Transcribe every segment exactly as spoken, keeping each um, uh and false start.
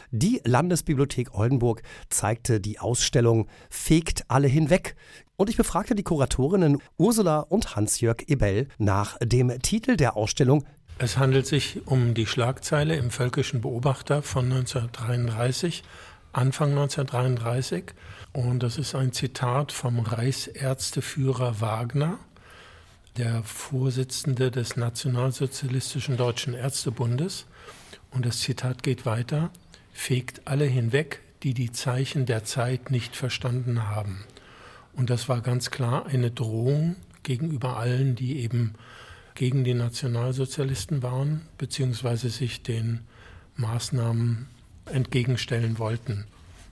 Die Landesbibliothek Oldenburg zeigte die Ausstellung Fegt alle hinweg. Und ich befragte die Kuratorinnen Ursula und Hans-Jörg Ebell nach dem Titel der Ausstellung. Es handelt sich um die Schlagzeile im Völkischen Beobachter von neunzehnhundertdreiunddreißig, Anfang neunzehnhundertdreiunddreißig. Und das ist ein Zitat vom Reichsärzteführer Wagner, der Vorsitzende des Nationalsozialistischen Deutschen Ärztebundes. Und das Zitat geht weiter: Fegt alle hinweg, die die Zeichen der Zeit nicht verstanden haben. Und das war ganz klar eine Drohung gegenüber allen, die eben gegen die Nationalsozialisten waren, beziehungsweise sich den Maßnahmen entgegenstellen wollten.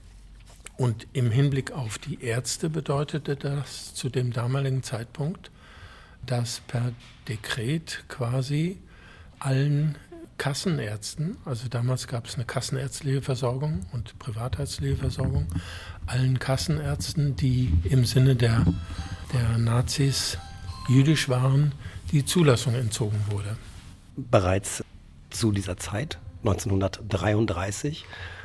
Und im Hinblick auf die Ärzte bedeutete das zu dem damaligen Zeitpunkt, dass per Dekret quasi allen Kassenärzten, also damals gab es eine kassenärztliche Versorgung und privatärztliche Versorgung, allen Kassenärzten, die im Sinne der, der Nazis jüdisch waren, die Zulassung entzogen wurde. Bereits zu dieser Zeit, neunzehnhundertdreiunddreißig,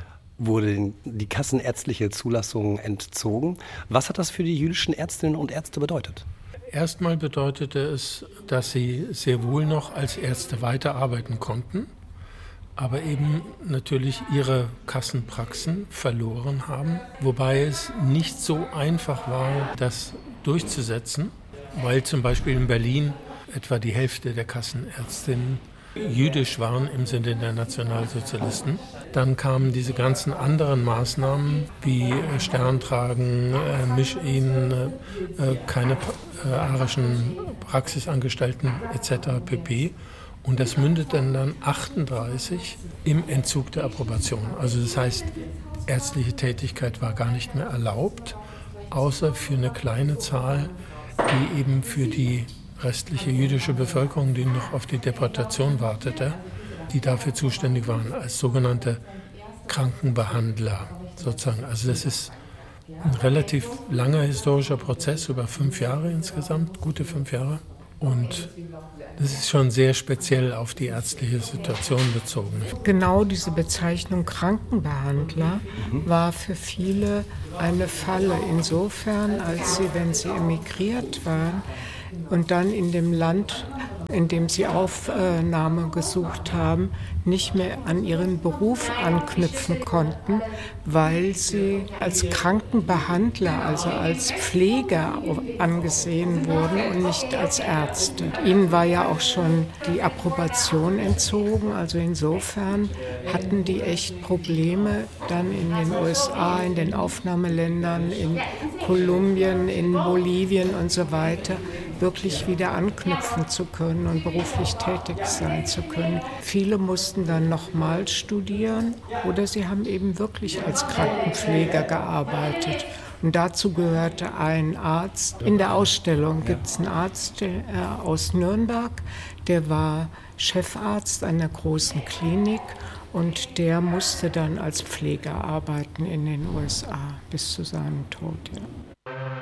wurde die kassenärztliche Zulassung entzogen. Was hat das für die jüdischen Ärztinnen und Ärzte bedeutet? Erstmal bedeutete es, dass sie sehr wohl noch als Ärzte weiterarbeiten konnten, aber eben natürlich ihre Kassenpraxen verloren haben, wobei es nicht so einfach war, das durchzusetzen, weil zum Beispiel in Berlin etwa die Hälfte der Kassenärztinnen jüdisch waren im Sinne der Nationalsozialisten. Dann kamen diese ganzen anderen Maßnahmen wie Sterntragen, äh, Mischehen, äh, keine äh, arischen Praxisangestellten et cetera pp. Und das mündete dann achtunddreißig im Entzug der Approbation. Also das heißt, ärztliche Tätigkeit war gar nicht mehr erlaubt, außer für eine kleine Zahl, die eben für die restliche jüdische Bevölkerung, die noch auf die Deportation wartete, die dafür zuständig waren, als sogenannte Krankenbehandler sozusagen. Also das ist ein relativ langer historischer Prozess, über fünf Jahre insgesamt, gute fünf Jahre. Und das ist schon sehr speziell auf die ärztliche Situation bezogen. Genau diese Bezeichnung Krankenbehandler mhm. war für viele eine Falle insofern, als sie, wenn sie emigriert waren, und dann in dem Land, in dem sie Aufnahme gesucht haben, nicht mehr an ihren Beruf anknüpfen konnten, weil sie als Krankenbehandler, also als Pfleger angesehen wurden und nicht als Ärzte. Ihnen war ja auch schon die Approbation entzogen, also insofern hatten die echt Probleme, dann in den U S A, in den Aufnahmeländern, in Kolumbien, in Bolivien und so weiter, wirklich wieder anknüpfen zu können und beruflich tätig sein zu können. Viele mussten dann nochmal studieren oder sie haben eben wirklich als Krankenpfleger gearbeitet. Und dazu gehörte ein Arzt. In der Ausstellung gibt es einen Arzt der, äh, aus Nürnberg, der war Chefarzt einer großen Klinik und der musste dann als Pfleger arbeiten in den U S A bis zu seinem Tod. Ja.